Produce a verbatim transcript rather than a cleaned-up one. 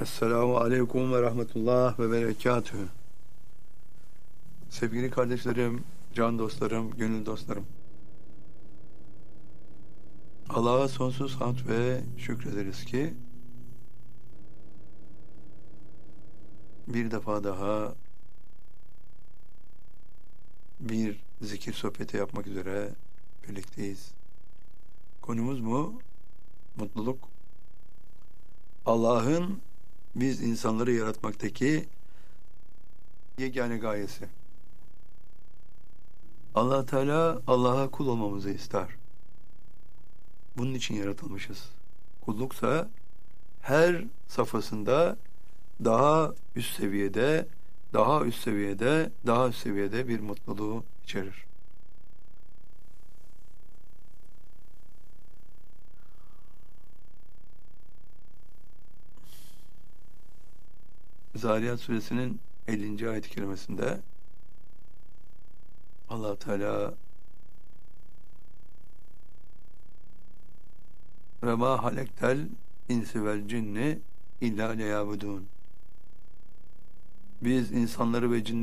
Esselamu Aleyküm ve Rahmetullah ve Berekatühü. Sevgili kardeşlerim, can dostlarım, gönül dostlarım. Allah'a sonsuz hamd ve şükrederiz ki bir defa daha bir zikir sohbeti yapmak üzere birlikteyiz. Konumuz mu? Mutluluk. Allah'ın biz insanları yaratmaktaki yegane gayesi. Allah Teala Allah'a kul olmamızı ister. Bunun için yaratılmışız. Kulluksa her safhasında daha üst seviyede, daha üst seviyede, daha üst seviyede bir mutluluğu içerir. Zariyat suresinin ellinci ayet-i kerimesinde Allah Teala ve ma halektel insi vel cinni illa liyabudun. Biz insanları ve cinleri